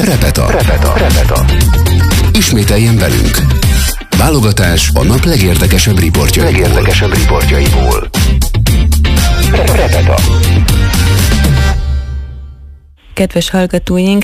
Repeta. Ismételjen velünk. Válogatás a nap legérdekesebb riportjaiból. Repeta. Kedves hallgatóink,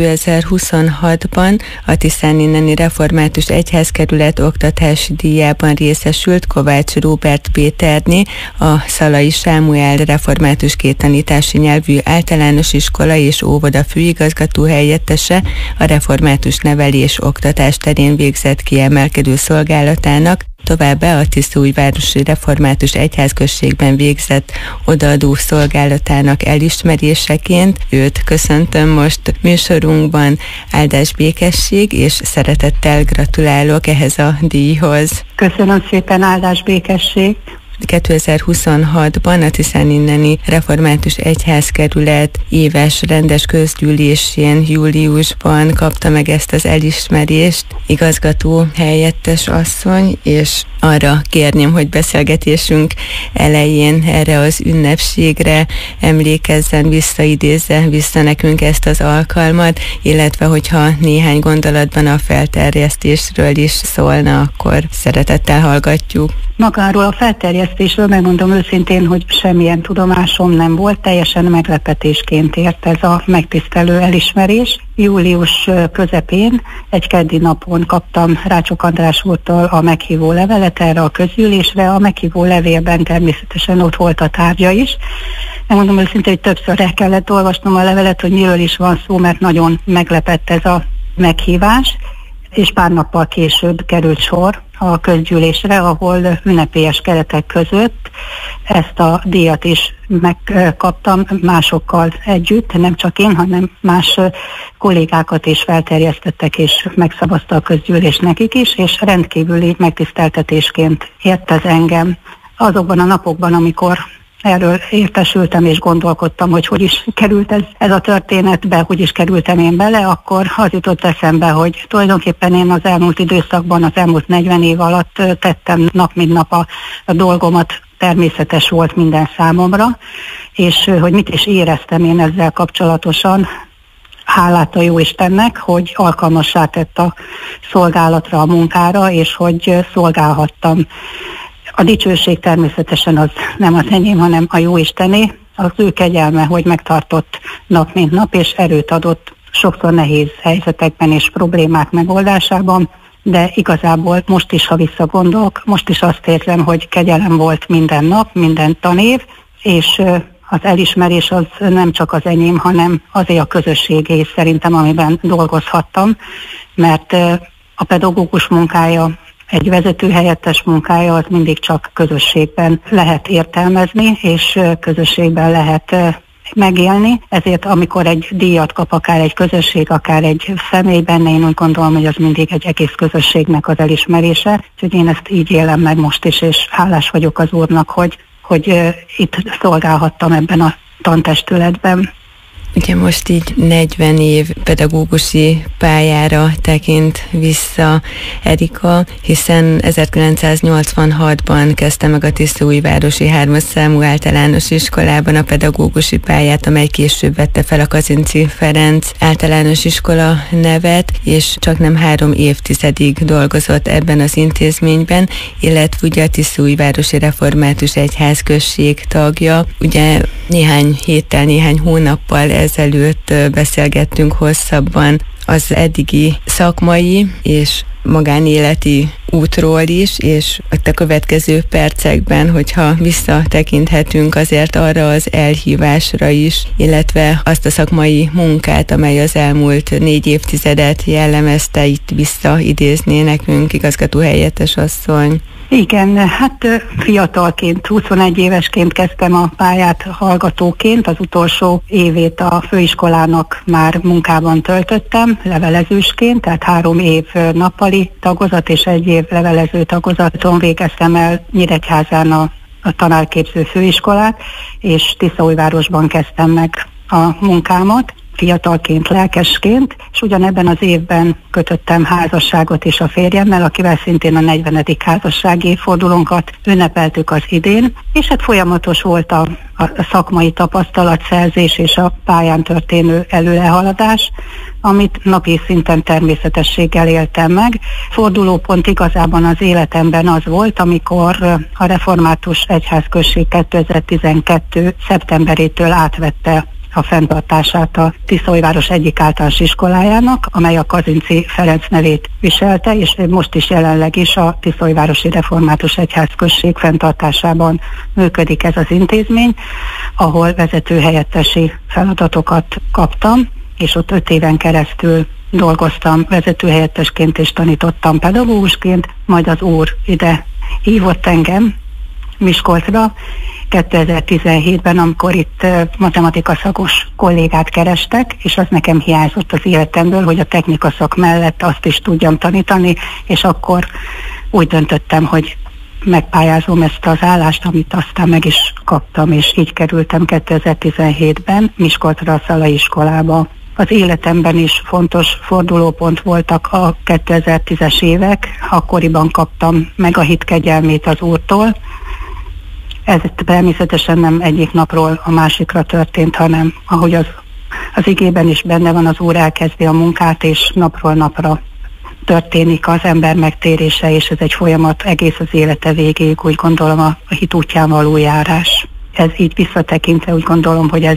2026-ban a Tiszáni Neni Református Egyházkerület oktatási díjában részesült Kovács Róbert Péterné, a Szalai Sámuel Református Kéttanítási Nyelvű Általános Iskola és Óvoda főigazgató helyettese, a református nevelés oktatás terén végzett kiemelkedő szolgálatának, továbbá a Tiszaújvárosi Református Egyházközségben végzett odaadó szolgálatának elismeréseként. Őt köszöntöm most műsorunkban. Áldás békesség, és szeretettel gratulálok ehhez a díjhoz. Köszönöm szépen, áldás békesség. 2026-ban a Tiszáni Neni Református Egyházkerület éves rendes közgyűlésén júliusban kapta meg ezt az elismerést igazgató helyettes asszony, és arra kérném, hogy beszélgetésünk elején erre az ünnepségre emlékezzen, idézze vissza nekünk ezt az alkalmat, illetve hogyha néhány gondolatban a felterjesztésről is szólna, akkor szeretettel hallgatjuk. Magáról a felterjesztésről megmondom őszintén, hogy semmilyen tudomásom nem volt, teljesen meglepetésként ért ez a megtisztelő elismerés. Július közepén, egy keddi napon kaptam Rácsok András úrtól a meghívó levelet erre a közgyűlésre. A meghívó levélben természetesen ott volt a tárgya is. Megmondom őszintén, hogy többször el kellett olvasnom a levelet, hogy miről is van szó, mert nagyon meglepett ez a meghívás, és pár nappal később került sor a közgyűlésre, ahol ünnepélyes keretek között ezt a díjat is megkaptam másokkal együtt, nem csak én, hanem más kollégákat is felterjesztettek, és megszavazta a közgyűlés nekik is, és rendkívüli megtiszteltetésként ért ez engem. Azokban a napokban, amikor erről értesültem és gondolkodtam, hogy is került ez a történetbe, hogy is kerültem én bele, akkor az jutott eszembe, hogy tulajdonképpen én az elmúlt időszakban, az elmúlt 40 év alatt tettem nap mint nap a dolgomat, természetes volt minden számomra, és hogy mit is éreztem én ezzel kapcsolatosan. Hálát a Jóistennek, hogy alkalmassá tett a szolgálatra, a munkára, és hogy szolgálhattam. A dicsőség természetesen az nem az enyém, hanem a Jóistené, az ő kegyelme, hogy megtartott nap mint nap, és erőt adott sokszor nehéz helyzetekben és problémák megoldásában, de igazából most is, ha visszagondolok, most is azt érzem, hogy kegyelem volt minden nap, minden tanév, és az elismerés az nem csak az enyém, hanem azért a közösségé szerintem, amiben dolgozhattam, mert a pedagógus munkája, egy vezetőhelyettes munkája az mindig csak közösségben lehet értelmezni, és közösségben lehet megélni. Ezért amikor egy díjat kap akár egy közösség, akár egy személy benne, én úgy gondolom, hogy az mindig egy egész közösségnek az elismerése. Úgyhogy én ezt így élem meg most is, és hálás vagyok az Úrnak, hogy itt szolgálhattam ebben a tantestületben. Ugye most így 40 év pedagógusi pályára tekint vissza Erika, hiszen 1986-ban kezdte meg a Tiszaújvárosi 3. számú általános iskolában a pedagógusi pályát, amely később vette fel a Kazinczy Ferenc általános iskola nevet, és csak nem 3 évtizedig dolgozott ebben az intézményben, illetve ugye a Tiszaújvárosi Református Egyházközség tagja. Ugye néhány héttel, néhány hónappal ezelőtt beszélgettünk hosszabban az eddigi szakmai és magánéleti útról is, és a következő percekben, hogyha visszatekinthetünk azért arra az elhívásra is, illetve azt a szakmai munkát, amely az elmúlt 4 évtizedet jellemezte, itt visszaidézné nekünk igazgató helyettes asszony. Igen, hát fiatalként, 21 évesként kezdtem a pályát hallgatóként, az utolsó évét a főiskolának már munkában töltöttem, levelezősként, tehát 3 év nappali tagozat és 1 év levelező tagozaton végeztem el Nyíregyházán a tanárképző főiskolát, és Tiszaújvárosban kezdtem meg a munkámat. fiatalként, lelkesként, és ugyanebben az évben kötöttem házasságot is a férjemmel, akivel szintén a 40. házassági évfordulónkat ünnepeltük az idén, és hát folyamatos volt a szakmai tapasztalatszerzés és a pályán történő előrehaladás, amit napi szinten természetességgel éltem meg. Fordulópont igazában az életemben az volt, amikor a Református Egyházközség 2012. szeptemberétől átvette a fenntartását a Tiszaújváros egyik általános iskolájának, amely a Kazinczy Ferenc nevét viselte, és most is jelenleg is a Tiszaújvárosi Református Egyházközség fenntartásában működik ez az intézmény, ahol vezetőhelyettesi feladatokat kaptam, és ott 5 éven keresztül dolgoztam vezetőhelyettesként és tanítottam pedagógusként, majd az úr ide hívott engem Miskolcra 2017-ben, amikor itt matematika szakos kollégát kerestek, és az nekem hiányzott az életemből, hogy a technika szak mellett azt is tudjam tanítani, és akkor úgy döntöttem, hogy megpályázom ezt az állást, amit aztán meg is kaptam, és így kerültem 2017-ben Miskolcra a Szalai iskolába. Az életemben is fontos fordulópont voltak a 2010-es évek, akkoriban kaptam meg a hitkegyelmét az úrtól. Ez természetesen nem egyik napról a másikra történt, hanem ahogy az igében is benne van, az úr elkezdi a munkát, és napról napra történik az ember megtérése, és ez egy folyamat egész az élete végéig, úgy gondolom a hit útján való járás. Ez így visszatekintve úgy gondolom, hogy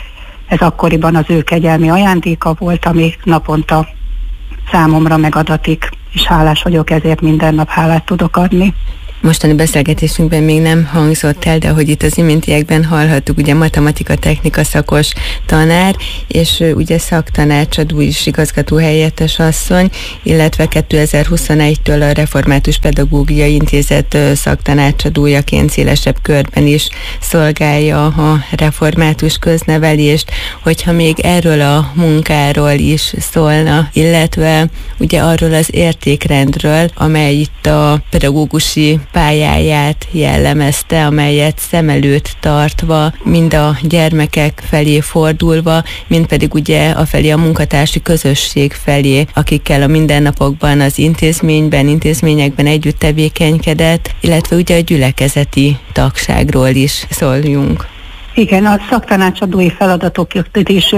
ez akkoriban az ő kegyelmi ajándéka volt, ami naponta számomra megadatik, és hálás vagyok ezért, minden nap hálát tudok adni. Mostani beszélgetésünkben még nem hangzott el, de hogy itt az iméntiekben hallhattuk, ugye matematika technika szakos tanár, és ugye szaktanácsadó is, igazgató helyettes asszony, illetve 2021-től a Református Pedagógiai Intézet szaktanácsadójaként szélesebb körben is szolgálja a református köznevelést, hogyha még erről a munkáról is szólna, illetve ugye arról az értékrendről, amely itt a pedagógusi pályáját jellemezte, amelyet szem előtt tartva, mind a gyermekek felé fordulva, mind pedig ugye afelé a munkatársi közösség felé, akikkel a mindennapokban az intézményekben együtt tevékenykedett, illetve ugye a gyülekezeti tagságról is szóljunk. Igen, a szaktanácsadói feladatokat is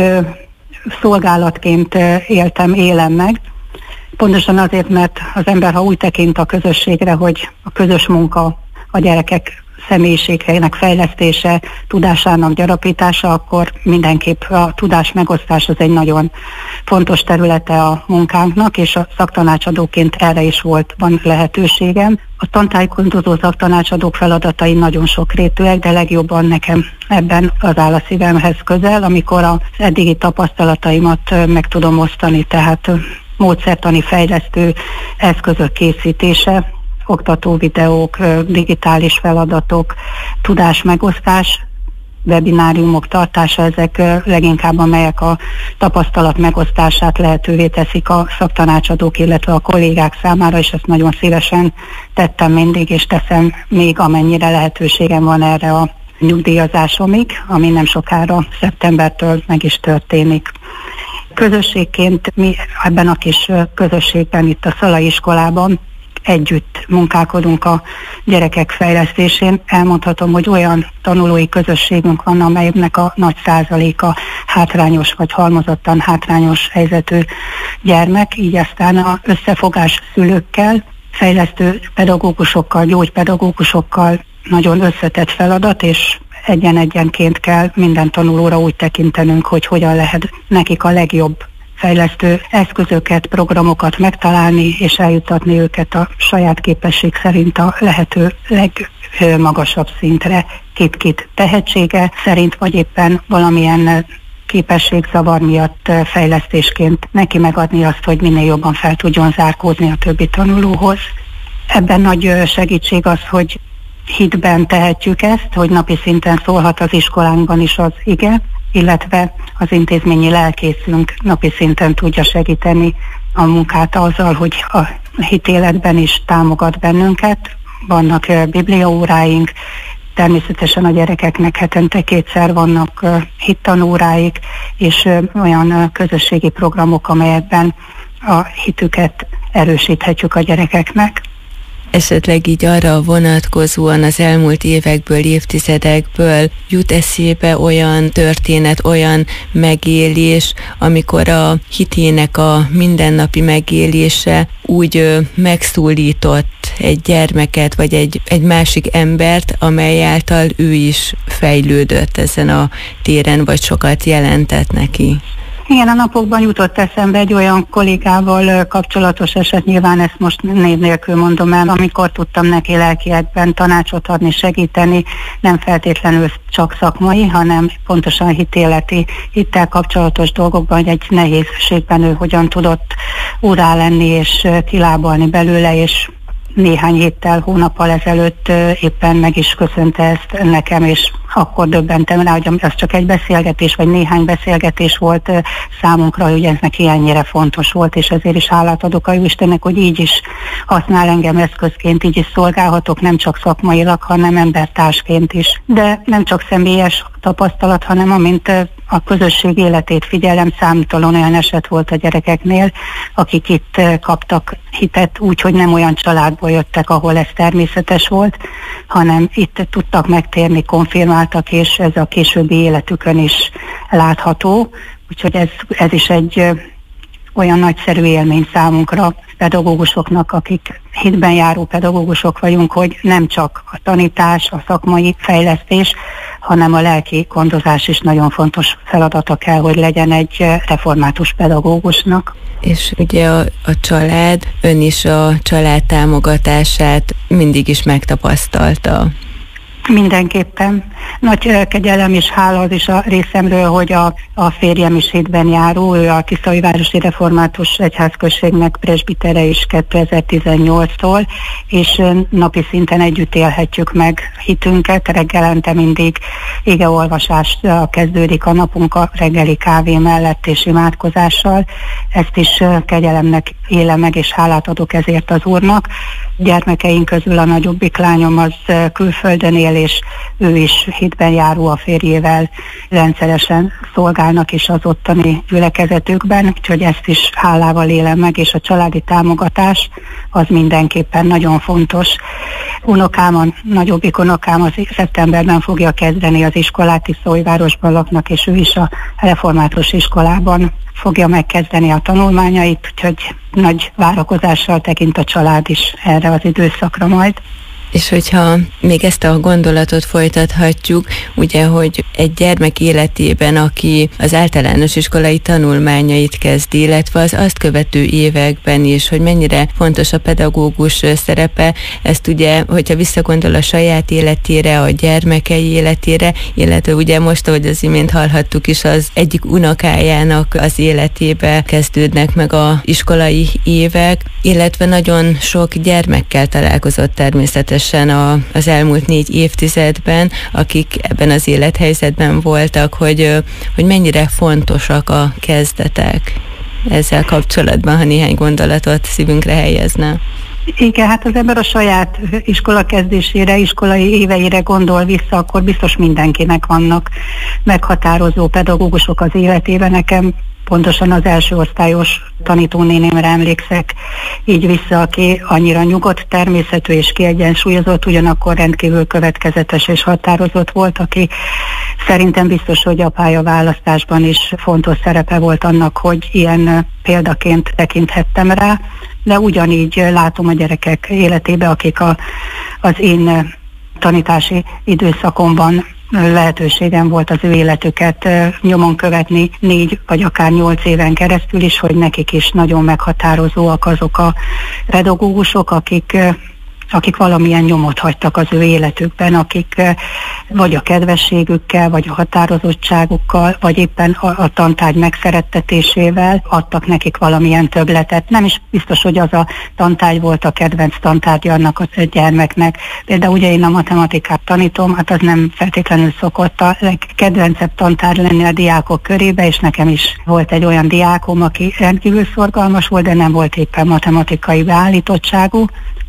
szolgálatként élem meg. Pontosan azért, mert az ember, ha úgy tekint a közösségre, hogy a közös munka, a gyerekek személyiségének fejlesztése, tudásának gyarapítása, akkor mindenképp a tudás megosztás az egy nagyon fontos területe a munkánknak, és a szaktanácsadóként erre is van lehetőségem. A tantájékoztató szaktanácsadók feladatai nagyon sokrétűek, de legjobban nekem ebben az áll a szívemhez közel, amikor az eddigi tapasztalataimat meg tudom osztani, tehát módszertani fejlesztő eszközök készítése, oktató videók, digitális feladatok, tudásmegosztás, webináriumok tartása, ezek leginkább amelyek a tapasztalat megosztását lehetővé teszik a szaktanácsadók, illetve a kollégák számára, és ezt nagyon szívesen tettem mindig, és teszem még amennyire lehetőségem van erre a nyugdíjazásomig, ami nem sokára szeptembertől meg is történik. Közösségként mi ebben a kis közösségben, itt a Szalai iskolában együtt munkálkodunk a gyerekek fejlesztésén. Elmondhatom, hogy olyan tanulói közösségünk van, amelynek a nagy százaléka hátrányos vagy halmozottan hátrányos helyzetű gyermek, így aztán az összefogás szülőkkel, fejlesztő pedagógusokkal, gyógypedagógusokkal nagyon összetett feladat, és egyen-egyenként kell minden tanulóra úgy tekintenünk, hogy hogyan lehet nekik a legjobb fejlesztő eszközöket, programokat megtalálni, és eljuttatni őket a saját képesség szerint a lehető legmagasabb szintre, kit-kit tehetsége szerint, vagy éppen valamilyen képességzavar miatt fejlesztésként neki megadni azt, hogy minél jobban fel tudjon zárkózni a többi tanulóhoz. Ebben nagy segítség az, hogy hitben tehetjük ezt, hogy napi szinten szólhat az iskolánkban is az ige, illetve az intézményi lelkészünk napi szinten tudja segíteni a munkát azzal, hogy a hitéletben is támogat bennünket. Vannak bibliaóráink, Természetesen a gyerekeknek hetente 2-szer vannak hittanóráik, és olyan közösségi programok, amelyekben a hitüket erősíthetjük a gyerekeknek. Esetleg így arra vonatkozóan az elmúlt évekből, évtizedekből jut eszébe olyan történet, olyan megélés, amikor a hitének a mindennapi megélése úgy megszólított egy gyermeket, vagy egy másik embert, amely által ő is fejlődött ezen a téren, vagy sokat jelentett neki? Igen, a napokban jutott eszembe egy olyan kollégával kapcsolatos eset, nyilván ezt most név nélkül mondom el, amikor tudtam neki lelkiekben tanácsot adni, segíteni, nem feltétlenül csak szakmai, hanem pontosan hitéleti, hittel kapcsolatos dolgokban, hogy egy nehézségben ő hogyan tudott úrrá lenni és kilábalni belőle, és néhány héttel, hónappal ezelőtt éppen meg is köszönte ezt nekem, és akkor döbbentem rá, hogy az csak egy beszélgetés, vagy néhány beszélgetés volt számunkra, hogy ez neki ennyire fontos volt, és ezért is hálát adok a Jóistennek, hogy így is használ engem eszközként, így is szolgálhatok, nem csak szakmailag, hanem embertársként is. De nem csak személyes tapasztalat, hanem amint a közösség életét figyelem, számtalan olyan eset volt a gyerekeknél, akik itt kaptak hitet úgy, hogy nem olyan családból jöttek, ahol ez természetes volt, hanem itt tudtak megtérni, konfirmáltak, és ez a későbbi életükön is látható. Úgyhogy ez is egy olyan nagyszerű élmény számunkra, pedagógusoknak, akik hitben járó pedagógusok vagyunk, hogy nem csak a tanítás, a szakmai fejlesztés, hanem a lelki gondozás is nagyon fontos feladata kell, hogy legyen egy református pedagógusnak. És ugye a család, ön is a család támogatását mindig is megtapasztalta. Mindenképpen. Nagy kegyelem és hála az is a részemről, hogy a férjem is hitben járó, ő a Tiszaújvárosi Református Egyházközségnek presbitere is 2018-tól, és napi szinten együtt élhetjük meg hitünket, reggelente mindig igeolvasással kezdődik a napunk a reggeli kávé mellett és imádkozással. Ezt is kegyelemnek élem meg, és hálát adok ezért az Úrnak. Gyermekeink közül a nagyobbik lányom az külföldön él, és ő is hitben járó, a férjével rendszeresen szolgálnak is az ottani gyülekezetükben, úgyhogy ezt is hálával élem meg, és a családi támogatás az mindenképpen nagyon fontos. Unokám, a nagyobbik unokám az szeptemberben fogja kezdeni az iskolát, Tiszaújvárosban laknak, és ő is a református iskolában fogja megkezdeni a tanulmányait, úgyhogy nagy várakozással tekint a család is erre az időszakra majd. És hogyha még ezt a gondolatot folytathatjuk, ugye, hogy egy gyermek életében, aki az általános iskolai tanulmányait kezdi, illetve az azt követő években is, hogy mennyire fontos a pedagógus szerepe, ezt ugye, hogyha visszagondol a saját életére, a gyermekei életére, illetve ugye most, ahogy az imént hallhattuk is, az egyik unokájának az életébe kezdődnek meg a iskolai évek, illetve nagyon sok gyermekkel találkozott természetesen az elmúlt 4 évtizedben, akik ebben az élethelyzetben voltak, hogy mennyire fontosak a kezdetek. Ezzel kapcsolatban, ha néhány gondolatot szívünkre helyezne. Igen, hát az ember a saját iskola kezdésére, iskolai éveire gondol vissza, akkor biztos mindenkinek vannak meghatározó pedagógusok az életében. Nekem pontosan az első osztályos tanítónénémre emlékszek így vissza, aki annyira nyugodt természetű és kiegyensúlyozott, ugyanakkor rendkívül következetes és határozott volt, aki szerintem biztos, hogy a pályaválasztásban is fontos szerepe volt annak, hogy ilyen példaként tekinthettem rá, de ugyanígy látom a gyerekek életébe, akik az én tanítási időszakomban lehetőségem volt az ő életüket nyomon követni 4 vagy akár 8 éven keresztül is, hogy nekik is nagyon meghatározóak azok a pedagógusok, akik valamilyen nyomot hagytak az ő életükben, akik vagy a kedvességükkel, vagy a határozottságukkal, vagy éppen a tantárgy megszerettetésével adtak nekik valamilyen többletet. Nem is biztos, hogy az a tantárgy volt a kedvenc tantárgya annak a gyermeknek. Például ugye én a matematikát tanítom, hát az nem feltétlenül szokott a legkedvencebb tantárgy lenni a diákok körébe, és nekem is volt egy olyan diákom, aki rendkívül szorgalmas volt, de nem volt éppen matematikai beállítottságú.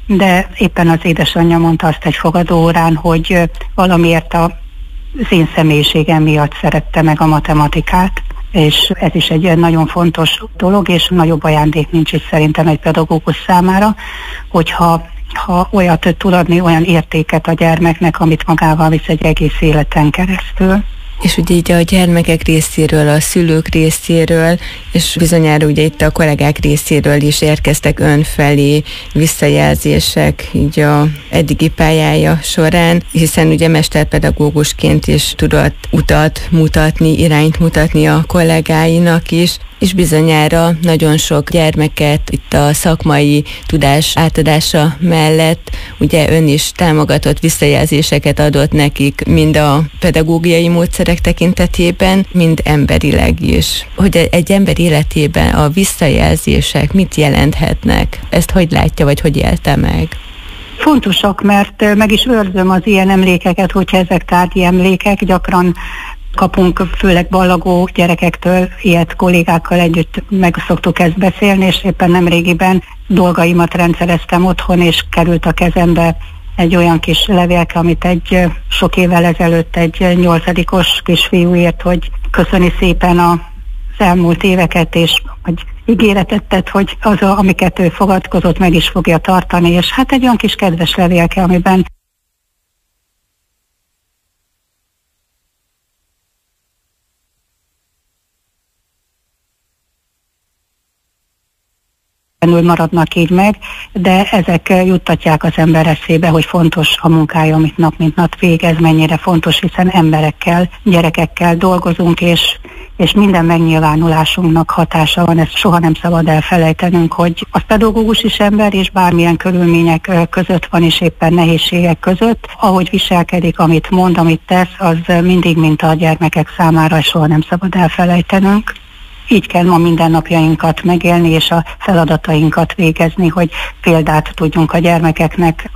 de éppen az édesanyja mondta azt egy fogadóórán, hogy valamiért az én személyiségem miatt szerette meg a matematikát, és ez is egy nagyon fontos dolog, és nagyobb ajándék nincs is szerintem egy pedagógus számára, hogyha olyat tud adni, olyan értéket a gyermeknek, amit magával visz egy egész életen keresztül. És ugye így a gyermekek részéről, a szülők részéről, és bizonyára ugye itt a kollégák részéről is érkeztek ön felé visszajelzések így a eddigi pályája során, hiszen ugye mesterpedagógusként is tudott utat mutatni, irányt mutatni a kollégáinak is, és bizonyára nagyon sok gyermeket itt a szakmai tudás átadása mellett ugye ön is támogatott visszajelzéseket adott nekik, mind a pedagógiai módszerek tekintetében, mind emberileg is. Hogy egy ember életében a visszajelzések mit jelenthetnek? Ezt hogy látja, vagy hogy élte meg? Fontosak, mert meg is őrzöm az ilyen emlékeket, hogyha ezek tárgyi emlékek, gyakran kapunk, főleg ballagó gyerekektől, ilyet kollégákkal együtt meg szoktuk ezt beszélni, és éppen nemrégiben dolgaimat rendszereztem otthon, és került a kezembe egy olyan kis levélke, amit egy sok évvel ezelőtt egy 8-os kisfiú írt, hogy köszöni szépen az elmúlt éveket, és hogy ígéretet tett, hogy az, amiket ő fogadkozott, meg is fogja tartani, és hát egy olyan kis kedves levélke, amiben maradnak így meg, de ezek juttatják az ember eszébe, hogy fontos a munkája, amit nap mint nap végez, mennyire fontos, hiszen emberekkel, gyerekekkel dolgozunk, és minden megnyilvánulásunknak hatása van, ezt soha nem szabad elfelejtenünk, hogy a pedagógus is ember, és bármilyen körülmények között van, és éppen nehézségek között, ahogy viselkedik, amit mond, amit tesz, az mindig, mint a gyermekek számára, soha nem szabad elfelejtenünk. Így kell ma mindennapjainkat megélni, és a feladatainkat végezni, hogy példát tudjunk a gyermekeknek